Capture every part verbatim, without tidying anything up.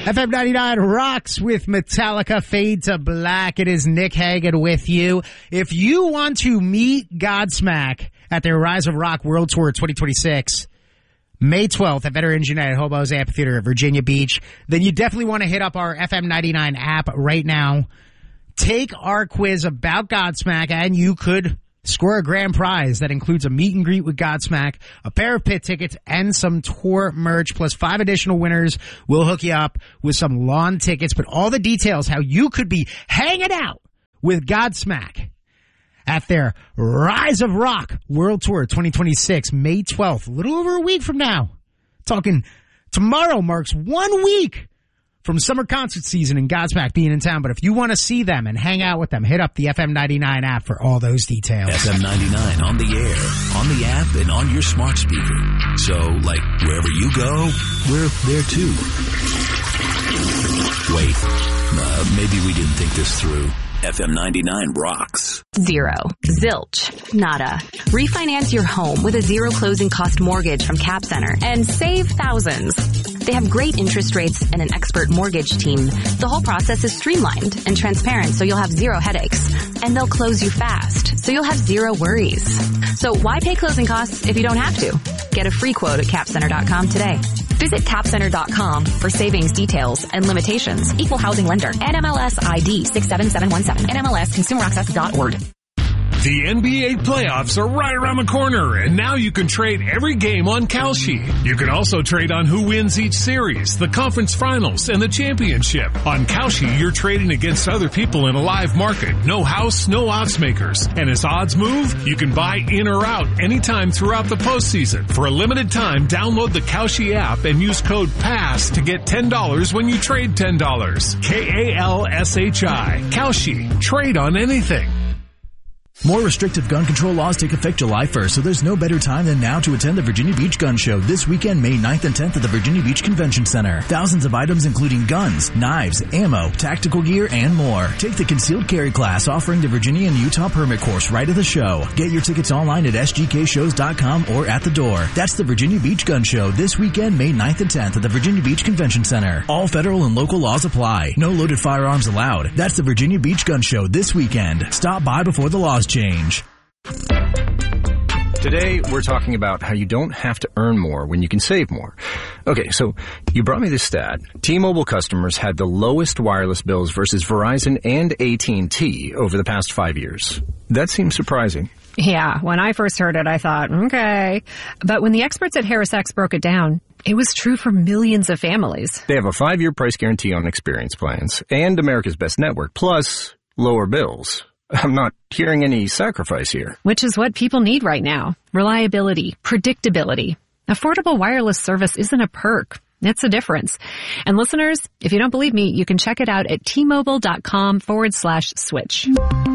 F M ninety-nine rocks with Metallica, Fade to Black. It is Nick Hagan with you. If you want to meet Godsmack at their Rise of Rock World Tour twenty twenty-six, May twelfth at Veterans United Hobos Amphitheater at Virginia Beach, then you definitely want to hit up our F M ninety-nine app right now. Take our quiz about Godsmack, and you could score a grand prize that includes a meet and greet with Godsmack, a pair of pit tickets, and some tour merch, plus five additional winners. We'll hook you up with some lawn tickets, but all the details how you could be hanging out with Godsmack at their Rise of Rock World Tour twenty twenty-six, May twelfth, a little over a week from now. Talking tomorrow marks one week from summer concert season and Godsmack being in town. But if you want to see them and hang out with them, hit up the F M ninety-nine app for all those details. F M ninety-nine on the air, on the app, and on your smart speaker. So, like, wherever you go, we're there too. Wait, uh, maybe we didn't think this through. F M ninety-nine rocks. Zero. Zilch. Nada. Refinance your home with a zero closing cost mortgage from Cap Center and save thousands. They have great interest rates and an expert mortgage team. The whole process is streamlined and transparent, so you'll have zero headaches. And they'll close you fast, so you'll have zero worries. So why pay closing costs if you don't have to? Get a free quote at cap center dot com today. Visit cap center dot com for savings details and limitations. Equal housing lender. N M L S I D six seven seven one seven. N M L S consumer access dot org. The N B A playoffs are right around the corner, and now you can trade every game on Kalshi. You can also trade on who wins each series, the conference finals, and the championship. On Kalshi, you're trading against other people in a live market. No house, no odds makers. And as odds move, you can buy in or out anytime throughout the postseason. For a limited time, download the Kalshi app and use code PASS to get ten dollars when you trade ten dollars. K A L S H I. Kalshi. Trade on anything. More restrictive gun control laws take effect July first, so there's no better time than now to attend the Virginia Beach Gun Show this weekend, May ninth and tenth at the Virginia Beach Convention Center. Thousands of items including guns, knives, ammo, tactical gear, and more. Take the concealed carry class offering the Virginia and Utah permit course right at the show. Get your tickets online at S G K shows dot com or at the door. That's the Virginia Beach Gun Show this weekend, May ninth and tenth at the Virginia Beach Convention Center. All federal and local laws apply. No loaded firearms allowed. That's the Virginia Beach Gun Show this weekend. Stop by before the laws change. Today, we're talking about how you don't have to earn more when you can save more. Okay, so you brought me this stat. T-Mobile customers had the lowest wireless bills versus Verizon and A T and T over the past five years. That seems surprising. Yeah, when I first heard it, I thought, okay. But when the experts at HarrisX broke it down, it was true for millions of families. They have a five-year price guarantee on experience plans and America's Best Network, plus lower bills. I'm not hearing any sacrifice here. Which is what people need right now. Reliability, predictability. Affordable wireless service isn't a perk. It's a difference. And listeners, if you don't believe me, you can check it out at T-Mobile.com forward slash switch.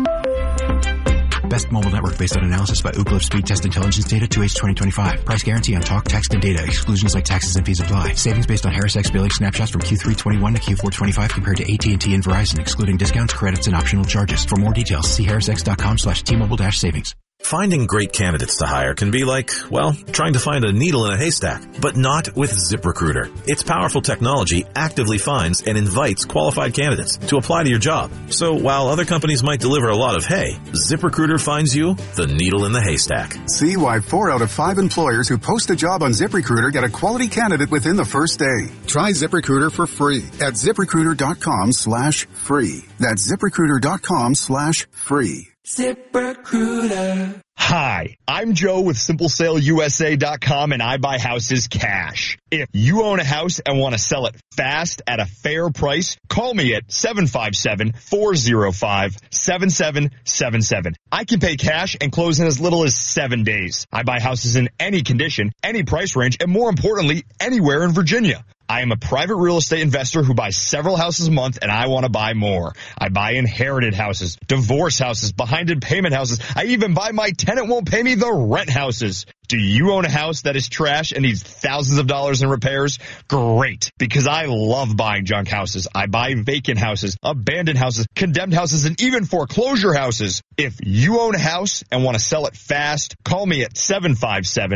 Best mobile network based on analysis by Ookla Speed Test Intelligence Data two H twenty twenty-five. Price guarantee on talk, text, and data. Exclusions like taxes and fees apply. Savings based on HarrisX billing snapshots from Q three twenty-one to Q four twenty-five compared to A T and T and Verizon, excluding discounts, credits, and optional charges. For more details, see harrisx.com slash T-Mobile dash savings. Finding great candidates to hire can be like, well, trying to find a needle in a haystack, but not with ZipRecruiter. Its powerful technology actively finds and invites qualified candidates to apply to your job. So while other companies might deliver a lot of hay, ZipRecruiter finds you the needle in the haystack. See why four out of five employers who post a job on ZipRecruiter get a quality candidate within the first day. Try ZipRecruiter for free at ZipRecruiter.com slash free. That's ZipRecruiter.com slash free. ZipRecruiter. Hi, I'm Joe with Simple Sale U S A dot com, and I buy houses cash. If you own a house and want to sell it fast at a fair price, call me at seven five seven, four oh five, seven seven seven seven. I can pay cash and close in as little as seven days. I buy houses in any condition, any price range, and more importantly, anywhere in Virginia. I am a private real estate investor who buys several houses a month, and I want to buy more. I buy inherited houses, divorce houses, behind payment houses. I even buy my tenant won't pay me the rent houses. Do you own a house that is trash and needs thousands of dollars in repairs? Great, because I love buying junk houses. I buy vacant houses, abandoned houses, condemned houses, and even foreclosure houses. If you own a house and want to sell it fast, call me at seven five seven,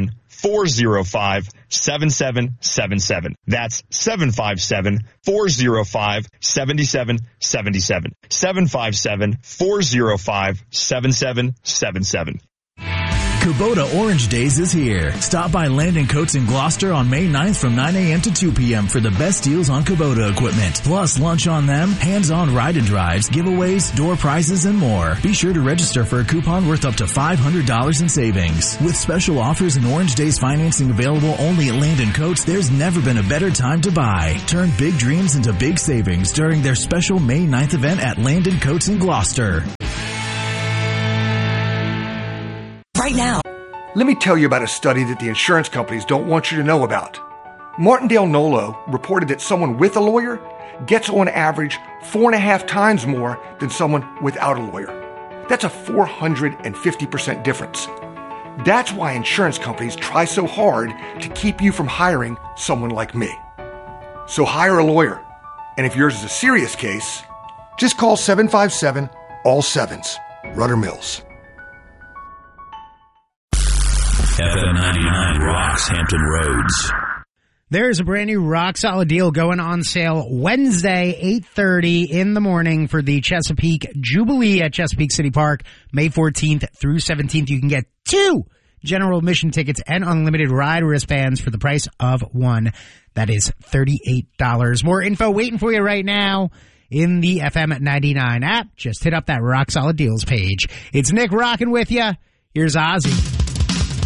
four oh five, seven seven seven seven. That's seven five seven, four oh five, seven seven seven seven. seven five seven, four oh five, seven seven seven seven. Kubota Orange Days is here. Stop by Landon Coats in Gloucester on May ninth from nine a.m. to two p.m. for the best deals on Kubota equipment. Plus lunch on them, hands-on ride and drives, giveaways, door prizes, and more. Be sure to register for a coupon worth up to five hundred dollars in savings. With special offers and Orange Days financing available only at Landon Coats, there's never been a better time to buy. Turn big dreams into big savings during their special May ninth event at Landon Coats in Gloucester. Right now. Let me tell you about a study that the insurance companies don't want you to know about. Martindale Nolo reported that someone with a lawyer gets on average four and a half times more than someone without a lawyer. That's a four hundred fifty percent difference. That's why insurance companies try so hard to keep you from hiring someone like me. So hire a lawyer. And if yours is a serious case, just call seven five seven, all sevens. Rudder Mills. F M ninety-nine rocks Hampton Roads. There's a brand new rock solid deal going on sale Wednesday, eight thirty in the morning for the Chesapeake Jubilee at Chesapeake City Park, May fourteenth through seventeenth. You can get two general admission tickets and unlimited ride wristbands for the price of one. That is thirty-eight dollars. More info waiting for you right now in the F M ninety-nine app. Just hit up that Rock Solid Deals page. It's Nick rocking with you. Here's Ozzy.